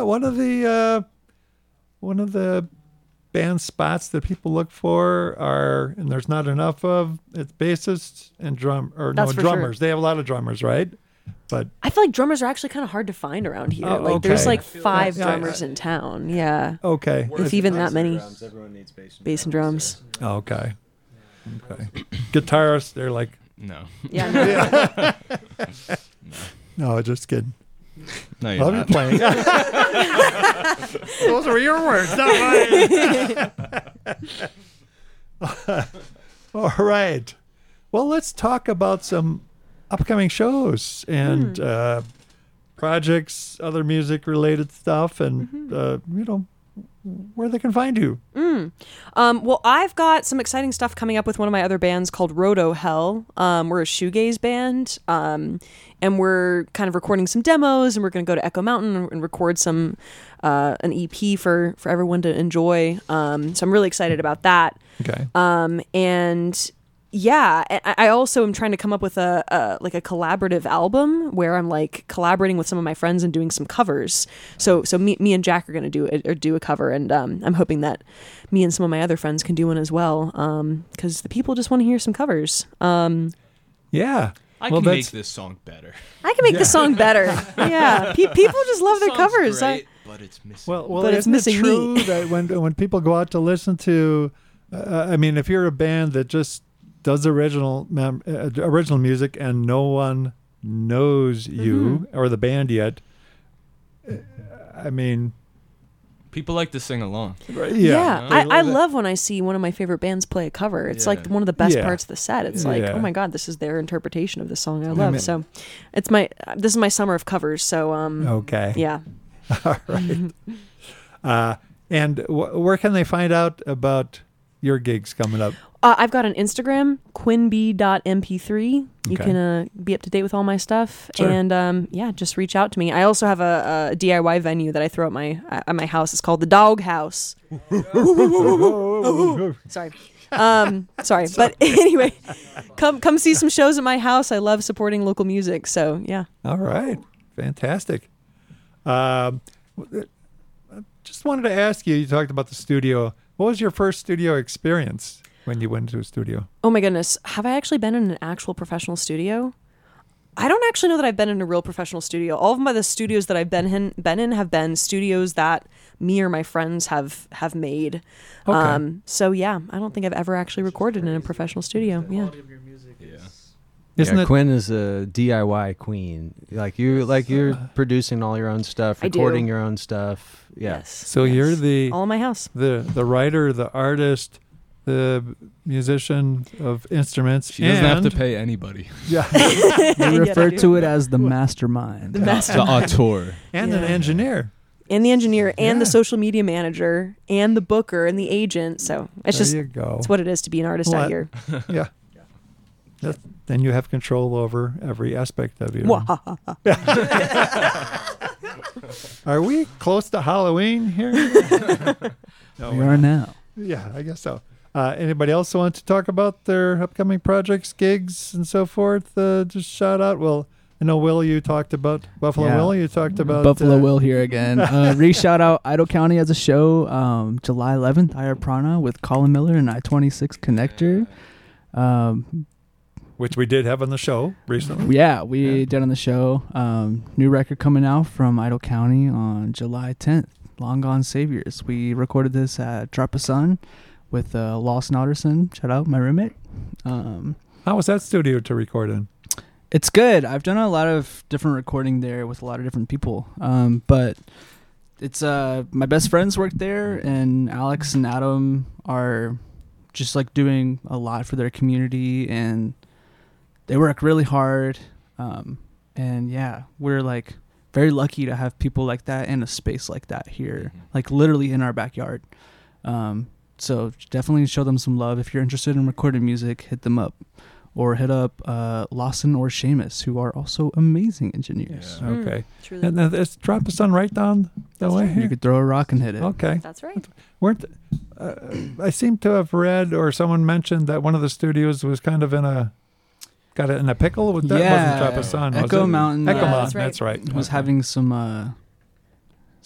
one of the band spots that people look for are, and there's not enough of, it's bassists and drummers. Sure. They have a lot of drummers, right? But I feel like drummers are actually kind of hard to find around here. Oh, okay. There's like I feel 5 that. drummers in town. Yeah. okay. If even that many. Everyone needs Bass and drums. Okay. Guitarists, they're like, No. Yeah. no, just kidding. No, you're Love you not. playing. Those were your words, not mine. All right. Well, let's talk about some upcoming shows and projects, other music-related stuff, and where they can find you. Well, I've got some exciting stuff coming up with one of my other bands called Roto Hell. We're a shoegaze band, and we're kind of recording some demos, and we're going to go to Echo Mountain and record some an EP for everyone to enjoy. So I'm really excited about that. Okay. And yeah, I also am trying to come up with a collaborative album where I'm like collaborating with some of my friends and doing some covers. So me and Jack are going to do a cover, and I'm hoping that me and some of my other friends can do one as well, because the people just want to hear some covers. Yeah. I can make this song better. I can make the song better. Yeah, people just love their covers. Great, but it's missing. Well, but it's isn't missing it true me. that when people go out to listen to, I mean, if you're a band that just does original music and no one knows you or the band yet, I mean, people like to sing along. Yeah, I love when I see one of my favorite bands play a cover. It's like one of the best parts of the set. It's like, oh my God, this is their interpretation of the song I love. So this is my summer of covers. So okay. Yeah. All right. And where can they find out about your gigs coming up? I've got an Instagram, quinb.mp3. You Okay. can be up to date with all my stuff. Sure. And just reach out to me. I also have a DIY venue that I throw at my house. It's called the Dog House. Sorry. Sorry. But anyway, come see some shows at my house. I love supporting local music. So yeah. All right. Fantastic. Just wanted to ask you talked about the studio. What was your first studio experience when you went to a studio? Oh my goodness. Have I actually been in an actual professional studio? I don't actually know that I've been in a real professional studio. All of the studios that I've been in have been studios that me or my friends have made. Okay. So yeah, I don't think I've ever actually recorded in a professional studio. Yeah. Isn't it? Quinn is a DIY queen. You're producing all your own stuff, I do. recording your own stuff. Yeah. Yes. So yes. you're the all in my house. the writer, the artist, the musician of instruments. She doesn't have and- to pay anybody. Yeah. We refer Yeah, to it as the mastermind. The auteur. And an Yeah. engineer. And the engineer and the Yeah. social media manager and the booker and the agent. So it's There just you go. it's what it is to be an artist out here. Yeah. Then you have control over every aspect of you. Are we close to Halloween here? No, We we're are not. now. Yeah, I guess so. Anybody else want to talk about their upcoming projects, gigs, and so forth? Just shout out. Well, I know, Will, you talked about Buffalo Yeah. Will. You talked about Buffalo Will here again. Re-shout out Idle County as a show. July 11th, Ira Prana with Colin Miller and I-26 Connector. which we did have on the show recently. Yeah, we did on the show. New record coming out from Idle County on July 10th, Long Gone Saviors. We recorded this at Drop a Sun with Lawson Alderson. Shout out, my roommate. How was that studio to record in? It's good. I've done a lot of different recording there with a lot of different people. But it's my best friends work there, and Alex and Adam are just like doing a lot for their community, and they work really hard. And yeah, we're like very lucky to have people like that and a space like that here, like literally in our backyard. So definitely show them some love. If you're interested in recording music, hit them up. Or hit up Lawson or Seamus, who are also amazing engineers. Yeah. Okay. Truly. And let's drop the sun right down the way You here. could throw a rock and hit it. Okay. That's right. Weren't I seem to have read or someone mentioned that one of the studios was kind of in a pickle with that. Yeah. Wasn't Drop a Sun. was Echo it? Mountain, Echo yeah. Mountain. That's That's right. Was Okay. having some